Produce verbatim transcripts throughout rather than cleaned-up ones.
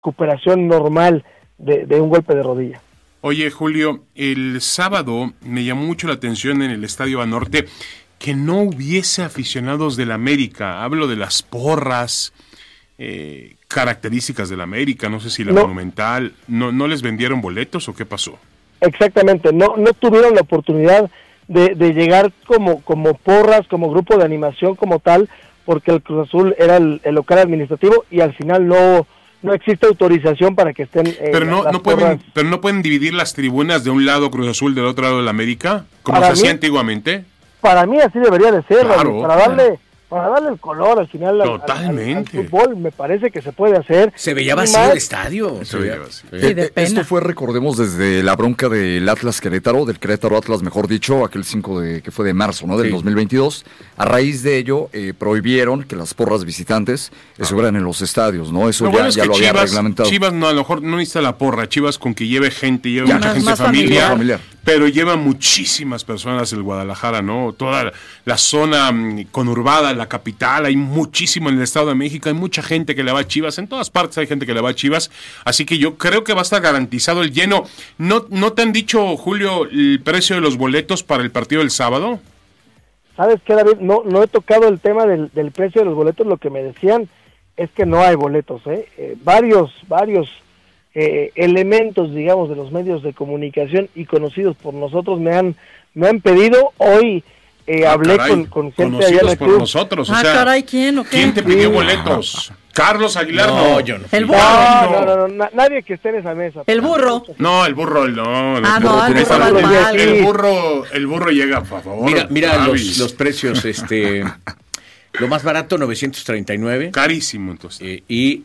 recuperación normal de, de un golpe de rodilla. Oye, Julio, el sábado me llamó mucho la atención en el Estadio Banorte que no hubiese aficionados del América. Hablo de las porras, eh, características del América, no sé si la no. Monumental, ¿no, ¿no les vendieron boletos o qué pasó? Exactamente, no, no tuvieron la oportunidad de, de llegar como, como porras, como grupo de animación como tal, porque el Cruz Azul era el, el local administrativo y al final no... No existe autorización para que estén... Eh, pero no, no pueden, pero no pueden dividir las tribunas de un lado Cruz Azul, del otro lado de la América, como para se hacía antiguamente. Para mí así debería de ser, claro, para darle, para darle el color al final al, Totalmente. al, al fútbol, me parece que se puede hacer. Se veía vacío el estadio. Se veía vacío. Sí, de pena. Esto fue, recordemos, desde la bronca del Atlas Querétaro, del Querétaro Atlas, mejor dicho, aquel cinco de que fue de marzo, ¿no? Del sí. dos mil veintidós. A raíz de ello, eh, prohibieron que las porras visitantes estuvieran ah. en los estadios, ¿no? Eso lo ya, bueno es ya lo Chivas, había reglamentado. Chivas no, a lo mejor no necesita la porra, Chivas con que lleve gente, lleve ya, mucha más, gente más familiar, familiar, pero lleva muchísimas personas el Guadalajara, ¿no? Toda la, la zona mmm, conurbada, la capital, hay muchísimo en el Estado de México, hay mucha gente que le va a Chivas, en todas partes hay gente que le va a Chivas, así que yo creo que va a estar garantizado el lleno. ¿No, no te han dicho, Julio, el precio de los boletos para el partido del sábado? ¿Sabes qué, David? No, no he tocado el tema del, del precio de los boletos, lo que me decían es que no hay boletos, ¿eh? eh varios, varios eh, elementos, digamos, de los medios de comunicación y conocidos por nosotros me han, me han pedido hoy... Eh, ah, hablé caray, con, con gente allá en el club. Nosotros, o ah, sea, caray, ¿quién o qué? ¿Quién te pidió sí. boletos? Carlos Aguilar, no, no yo no. El burro. No, no, no, no, no, nadie que esté en esa mesa. El burro. No, el burro, no. Ah, no, el burro, el, burro, el, el burro, el burro llega, por favor. Mira, mira los, los precios, este, lo más barato novecientos treinta y nueve. Carísimo, entonces. Eh, y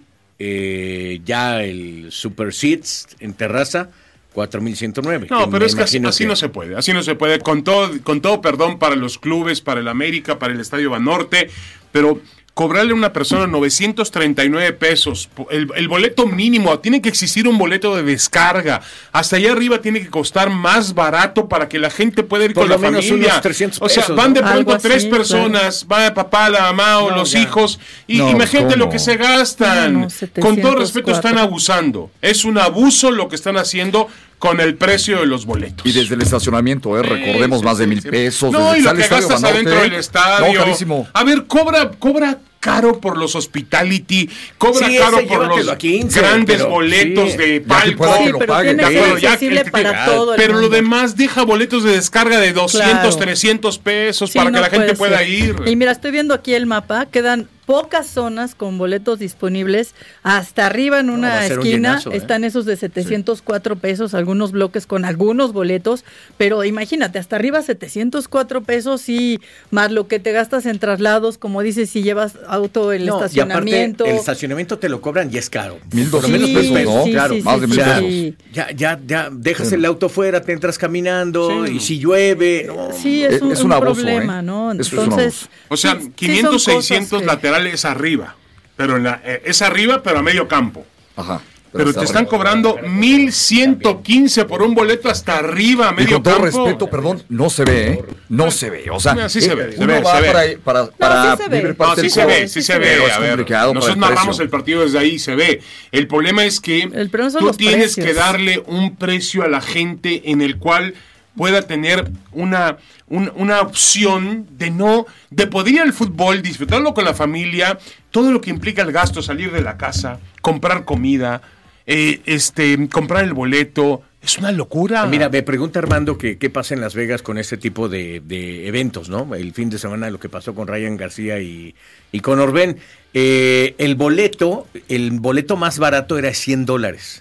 eh, ya el Super Seats en terraza. cuatro mil ciento nueve. No, pero es que así, así que... no se puede, así no se puede, con todo, con todo perdón para los clubes, para el América, para el Estadio Banorte, pero cobrarle a una persona novecientos treinta y nueve pesos, el, el boleto mínimo, tiene que existir un boleto de descarga, hasta allá arriba tiene que costar más barato para que la gente pueda ir por con la familia, trescientos o sea, pesos, van de ¿no? pronto Algo tres así, personas, claro. va el papá, la mamá o no, los ya. hijos, y no, imagínate ¿cómo? Lo que se gastan, no, no, con todo respeto están abusando, es un abuso lo que están haciendo con el precio de los boletos. Y desde el estacionamiento, ¿eh? Recordemos, sí, más sí, de mil sí. pesos. No, desde y lo que gastas Banorte, adentro del estadio. No, carísimo. A ver, cobra, cobra caro por los hospitality, cobra sí, caro por los quince, grandes pero, boletos sí. de palco. Sí, pero pague, tiene que ser accesible ya, para ya, todo el Pero mundo. lo demás deja boletos de descarga de doscientos, claro. trescientos pesos sí, para no que la gente pueda ser. ir. Y mira, estoy viendo aquí el mapa, quedan pocas zonas con boletos disponibles. Hasta arriba en una no, esquina un llenazo, ¿eh? Están esos de setecientos cuatro sí. pesos, algunos bloques con algunos boletos, pero imagínate, hasta arriba setecientos cuatro pesos y más lo que te gastas en traslados, como dices, si llevas auto, el no, estacionamiento. Y aparte, el estacionamiento te lo cobran y es caro. Mil doscientos pesos, ¿no? Sí, claro, sí, más sí, de mil sí, pesos. Sí. Ya, ya, ya, dejas sí. el auto fuera, te entras caminando sí. y si llueve. No, sí, es un, es un, un abuso, problema, ¿eh? ¿no? Entonces, o sea, sí, quinientos, sí seiscientos que... laterales arriba, pero en la, eh, es arriba, pero a medio campo. Ajá. Pero, pero te están cobrando mil ciento quince por un boleto hasta arriba, a medio y con todo campo. respeto, perdón, no se ve, ¿eh? No se ve, o sea, no, sí se ve, uno se ve, va se para, ve. para, para, no, para sí se ve. vivir parte no, sí se ve, sí se ve, a ver, nosotros narramos el partido desde ahí, se ve. El problema es que el problema tú tienes precios. que darle un precio a la gente en el cual pueda tener una, un, una opción de no, de poder ir al fútbol, disfrutarlo con la familia, todo lo que implica el gasto, salir de la casa, comprar comida, eh, este, comprar el boleto, es una locura. Mira, me pregunta Armando que qué pasa en Las Vegas con este tipo de, de eventos, ¿no? El fin de semana lo que pasó con Ryan García y, y con Orbén. Eh, el boleto, el boleto más barato era cien dólares.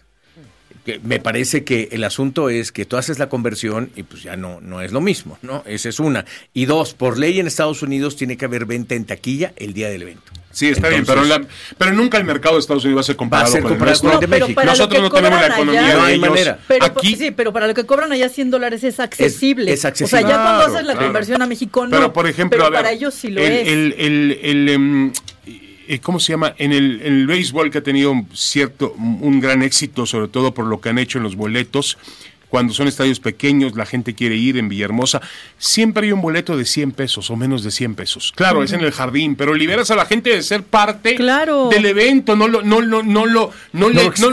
Me parece que el asunto es que tú haces la conversión y pues ya no, no es lo mismo, ¿no? Esa es una. Y dos, por ley en Estados Unidos tiene que haber venta en taquilla el día del evento. Sí, está Entonces, bien, pero, la, pero nunca el mercado de Estados Unidos va a ser comparado, va a ser con, comparado el con el de México. No, Nosotros no tenemos la economía allá, de no hay ellos. manera. Pero, Aquí, sí, pero para lo que cobran allá cien dólares es accesible. Es, es accesible. O sea, ya claro, cuando haces la claro. conversión a México no. Pero, por ejemplo, pero a ver, para ellos sí lo el, es. El, el, el, el, um, ¿cómo se llama? En el, en el béisbol, que ha tenido un cierto, un gran éxito, sobre todo por lo que han hecho en los boletos, cuando son estadios pequeños, la gente quiere ir en Villahermosa, siempre hay un boleto de cien pesos o menos de cien pesos. Claro, uh-huh. es en el jardín, pero liberas a la gente de ser parte claro. del evento, no lo, no, no, no lo, no, no le, no